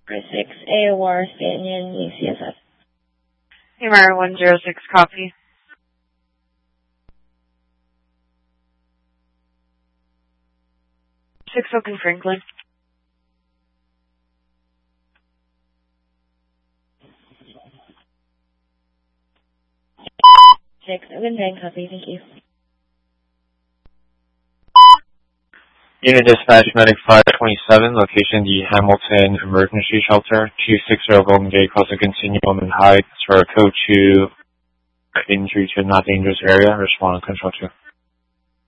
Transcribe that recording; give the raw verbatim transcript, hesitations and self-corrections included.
six, A O R, Stanton, U C S F. Number one zero six, copy. six Oakland Franklin. six Oakland Franklin, copy, thank you. Unit Dispatch Medic five twenty-seven, location the Hamilton Emergency Shelter, two sixty Golden Gate, across the continuum in height, for a code two, injury to not dangerous area, respond on control two.